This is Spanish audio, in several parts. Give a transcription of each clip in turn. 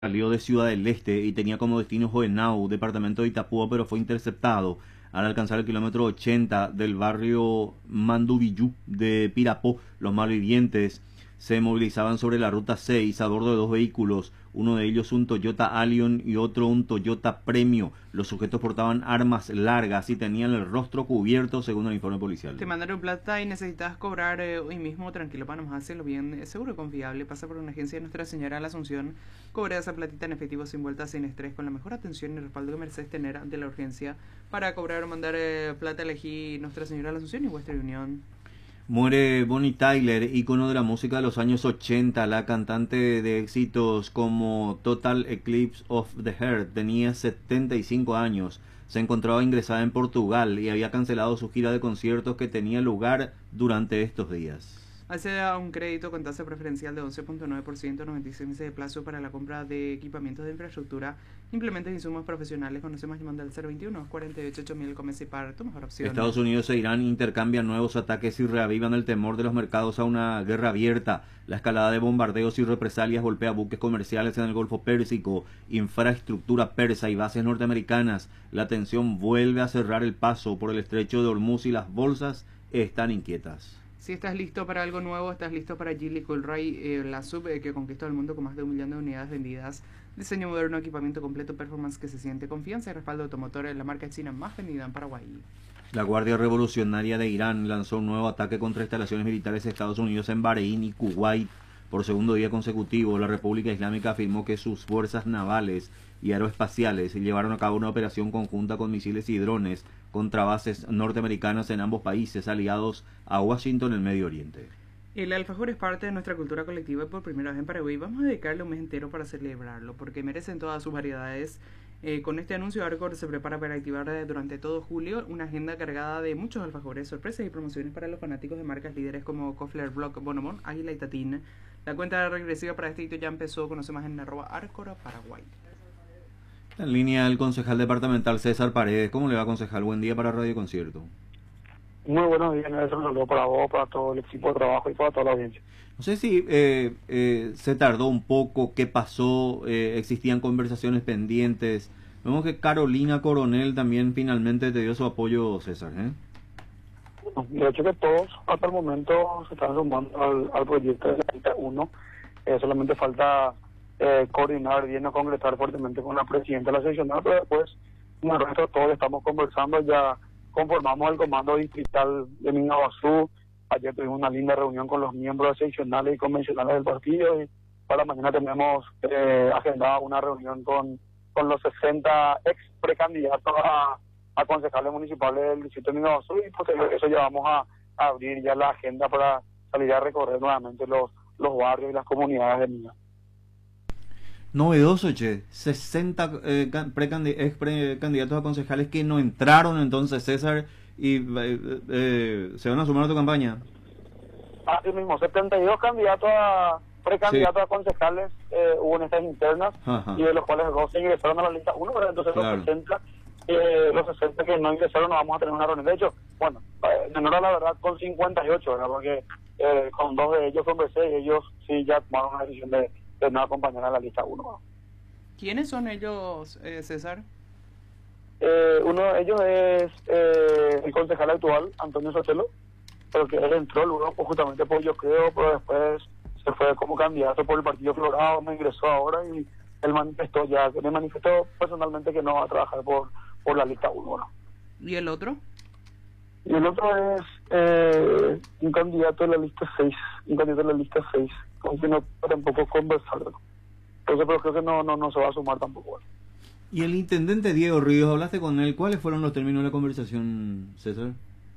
Salió de Ciudad del Este y tenía como destino Juvenau, departamento de Itapúa, pero fue interceptado al alcanzar el kilómetro 80 del barrio Mandubiyú de Pirapó. Los malvivientes se movilizaban sobre la ruta 6 a bordo de dos vehículos, uno de ellos un Toyota Allion y otro un Toyota Premio. Los sujetos portaban armas largas y tenían el rostro cubierto, según el informe policial. Te mandaron plata y necesitas cobrar hoy mismo, tranquilo, Panamá, hazlo bien, seguro y confiable. Pasa por una agencia de Nuestra Señora de la Asunción, cobra esa platita en efectivo sin vueltas, sin estrés, con la mejor atención y respaldo que mereces tener ante la urgencia. Para cobrar o mandar plata, elegí Nuestra Señora de la Asunción y Western Union. Muere Bonnie Tyler, ícono de la música de los años 80, la cantante de éxitos como Total Eclipse of the Heart. Tenía 75 años, se encontraba ingresada en Portugal y había cancelado su gira de conciertos que tenía lugar durante estos días. Accede a un crédito con tasa preferencial de 11.9%, 96 meses de plazo para la compra de equipamientos de infraestructura, implementos e insumos profesionales. Conoce más llamando al 021 48.000 Comecipar, tu mejor opción. Estados Unidos e Irán intercambian nuevos ataques y reavivan el temor de los mercados a una guerra abierta. La escalada de bombardeos y represalias golpea buques comerciales en el Golfo Pérsico, infraestructura persa y bases norteamericanas. La tensión vuelve a cerrar el paso por el estrecho de Hormuz y las bolsas están inquietas. Si estás listo para algo nuevo, estás listo para Geely Coolray, la sub que conquistó el mundo con más de 1 millón de unidades vendidas. Diseño moderno, equipamiento completo, performance que se siente, confianza y respaldo automotor en la marca china más vendida en Paraguay. La Guardia Revolucionaria de Irán lanzó un nuevo ataque contra instalaciones militares de Estados Unidos en Bahrein y Kuwait. Por segundo día consecutivo, la República Islámica afirmó que sus fuerzas navales y aeroespaciales llevaron a cabo una operación conjunta con misiles y drones contra bases norteamericanas en ambos países aliados a Washington en el Medio Oriente. El alfajor es parte de nuestra cultura colectiva y por primera vez en Paraguay vamos a dedicarle un mes entero para celebrarlo, porque merecen todas sus variedades. Con este anuncio, Arcor se prepara para activar durante todo julio una agenda cargada de muchos alfajores, sorpresas y promociones para los fanáticos de marcas líderes como Kofler, Block, Bonobon, Águila y Tatín. La cuenta regresiva para este hito ya empezó, conoce más en @Arcor Paraguay. En línea el concejal departamental César Paredes. ¿Cómo le va, concejal? Buen día para Radio Concierto. Muy buenos días, un saludo para vos, para todo el equipo de trabajo y para toda la audiencia. No sé si se tardó un poco, qué pasó, existían conversaciones pendientes. Vemos que Carolina Coronel también finalmente te dio su apoyo, César, ¿eh? De hecho que todos hasta el momento se están sumando al proyecto de la Lista 1. Solamente falta coordinar bien o concretar fuertemente con la presidenta de la seccional, pero después, como el resto todos estamos conversando, ya conformamos el comando distrital de Minabazú. Ayer tuvimos una linda reunión con los miembros seccionales y convencionales del partido y para mañana tenemos agendada una reunión con los 60 ex precandidatos a concejales municipales del distrito de Minabazú y posterior a eso ya vamos a abrir ya la agenda para salir a recorrer nuevamente los barrios y las comunidades de Mina. Novedoso, che. 60 ex precandidatos a concejales que no entraron entonces, César, y se van a sumar a tu campaña. Así mismo, 72 precandidatos a concejales hubo en estas internas. Ajá. Y de los cuales 12 ingresaron a la lista 1, pero entonces Claro. los 60 que no ingresaron no vamos a tener una reunión. De hecho, bueno, en honor a la verdad con 58, ¿verdad? Porque con 2 de ellos conversé y ellos sí ya tomaron una decisión de no acompañar a la lista 1. ¿Quiénes son ellos, César? Uno de ellos es el concejal actual, Antonio Sotelo, pero que él entró luego justamente por Yo Creo, pero después se fue como candidato por el Partido Colorado, me ingresó ahora y él me manifestó personalmente que no va a trabajar por la lista 1. ¿No? ¿Y el otro? Y el otro es un candidato de la lista 6, con quien no tampoco conversar. Entonces, pero creo que no se va a sumar tampoco. Y el intendente Diego Ríos, ¿hablaste con él? ¿Cuáles fueron los términos de la conversación, César?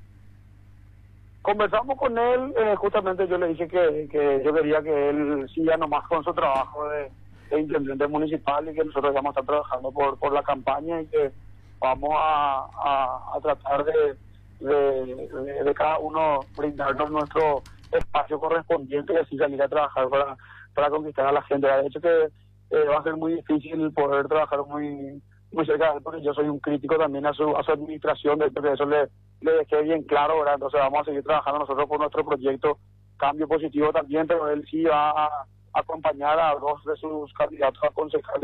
Conversamos con él, justamente yo le dije que yo quería que él siga nomás con su trabajo de intendente municipal y que nosotros vamos a estar trabajando por la campaña y que vamos a tratar de cada uno brindarnos nuestro espacio correspondiente y así salir a trabajar para conquistar a la gente. De hecho que va a ser muy difícil poder trabajar muy cerca de él porque yo soy un crítico también a su administración, de que eso le dejé bien claro, ¿verdad? Entonces vamos a seguir trabajando nosotros por nuestro proyecto Cambio Positivo también, pero él sí va acompañar a dos de sus candidatos a concejales